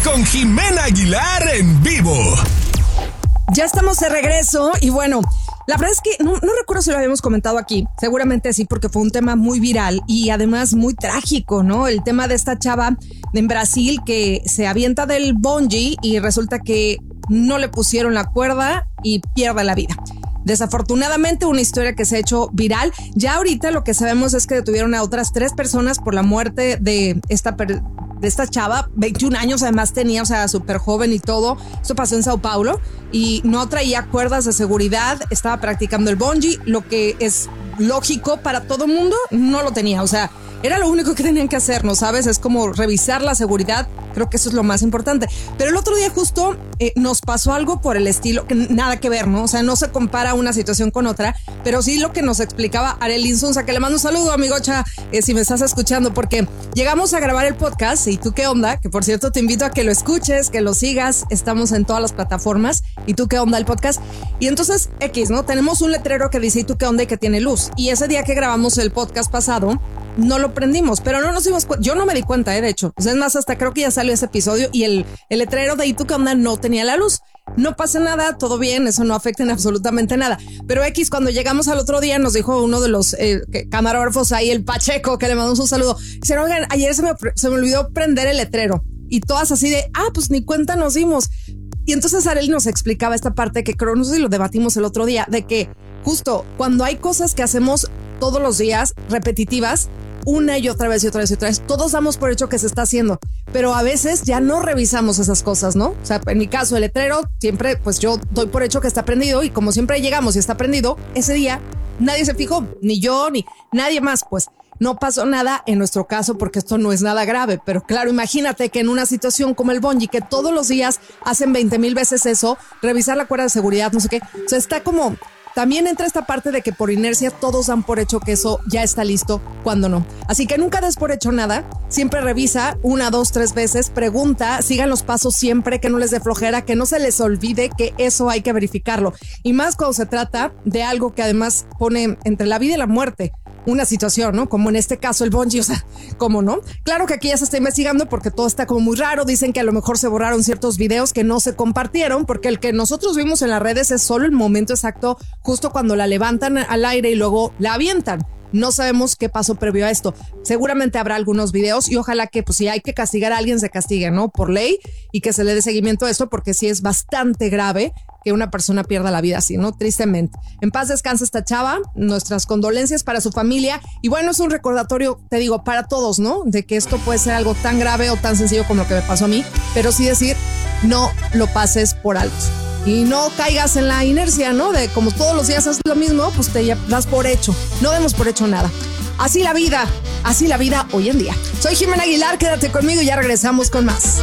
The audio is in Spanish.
con Jimena Aguilar en vivo. Ya estamos de regreso y bueno, la verdad es que no recuerdo si lo habíamos comentado aquí, seguramente sí, porque fue un tema muy viral y además muy trágico, ¿no? El tema de esta chava en Brasil que se avienta del bungee y resulta que no le pusieron la cuerda y pierde la vida. Desafortunadamente, una historia que se ha hecho viral. Ya ahorita lo que sabemos es que detuvieron a otras 3 personas por la muerte de esta chava. 21 años además tenía, o sea, súper joven y todo. Esto pasó en Sao Paulo y no traía cuerdas de seguridad. Estaba practicando el bungee, lo que es lógico para todo el mundo, no lo tenía. O sea, era lo único que tenían que hacer, ¿no sabes? Es como revisar la seguridad. Creo que eso es lo más importante. Pero el otro día justo nos pasó algo por el estilo, que nada que ver, ¿no? O sea, no se compara una situación con otra, pero sí lo que nos explicaba Arely Insunza, que le mando un saludo, amigocha, si me estás escuchando, porque llegamos a grabar el podcast, ¿y tú qué onda? Que por cierto te invito a que lo escuches, que lo sigas, estamos en todas las plataformas, ¿y tú qué onda el podcast? Y entonces, ¿no? Tenemos un letrero que dice, ¿y tú qué onda? Y que tiene luz. Y ese día que grabamos el podcast pasado, no lo prendimos, pero no nos dimos cuenta. Yo no me di cuenta, de hecho. O sea, es más, hasta creo que ya salió ese episodio y el letrero de ¿y tú qué onda? No tenía la luz. No pasa nada, todo bien, eso no afecta en absolutamente nada. Pero cuando llegamos al otro día, nos dijo uno de los camarógrafos ahí, el Pacheco, que le mandamos un saludo. Dice, oigan, ayer se me olvidó prender el letrero. Y todas así de, pues ni cuenta nos dimos. Y entonces Arely nos explicaba esta parte que creo, no sé si lo debatimos el otro día, de que justo cuando hay cosas que hacemos todos los días, repetitivas, una y otra vez y otra vez y otra vez, todos damos por hecho que se está haciendo, pero a veces ya no revisamos esas cosas, ¿no? O sea, en mi caso, el letrero, siempre pues yo doy por hecho que está prendido y como siempre llegamos y está prendido, ese día nadie se fijó, ni yo, ni nadie más, pues no pasó nada en nuestro caso porque esto no es nada grave, pero claro, imagínate que en una situación como el bungee, que todos los días hacen 20,000 veces eso, revisar la cuerda de seguridad, no sé qué, o sea, está como... También entra esta parte de que por inercia todos dan por hecho que eso ya está listo cuando no. Así que nunca des por hecho nada. Siempre revisa 1, 2, 3 veces, pregunta, sigan los pasos siempre, que no les dé flojera, que no se les olvide que eso hay que verificarlo. Y más cuando se trata de algo que además pone entre la vida y la muerte una situación, ¿no? Como en este caso el bungee, o sea, ¿cómo no? Claro que aquí ya se está investigando porque todo está como muy raro. Dicen que a lo mejor se borraron ciertos videos que no se compartieron porque el que nosotros vimos en las redes es solo el momento exacto, justo cuando la levantan al aire y luego la avientan. No sabemos qué pasó previo a esto. Seguramente habrá algunos videos y ojalá que pues si hay que castigar a alguien se castigue, ¿no? Por ley y que se le dé seguimiento a esto porque sí es bastante grave que una persona pierda la vida así, ¿no? Tristemente. En paz descansa esta chava, nuestras condolencias para su familia y bueno, es un recordatorio, te digo, para todos, ¿no? De que esto puede ser algo tan grave o tan sencillo como lo que me pasó a mí, pero sí decir, no lo pases por alto. Y no caigas en la inercia, ¿no? De como todos los días haces lo mismo, pues te das por hecho. No demos por hecho nada. Así la vida hoy en día. Soy Jimena Aguilar, quédate conmigo y ya regresamos con más.